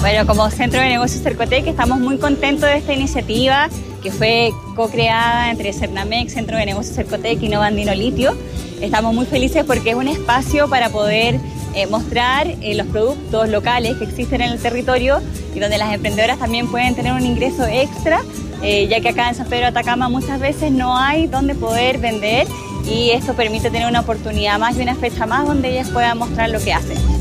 Bueno, como Centro de Negocios Cercotec estamos muy contentos de esta iniciativa que fue co-creada entre Cernamex, Centro de Negocios Cercotec y Nova Andino Litio. Estamos muy felices porque es un espacio para poder mostrar los productos locales que existen en el territorio y donde las emprendedoras también pueden tener un ingreso extra, ya que acá en San Pedro de Atacama muchas veces no hay donde poder vender y esto permite tener una oportunidad más y una fecha más donde ellas puedan mostrar lo que hacen.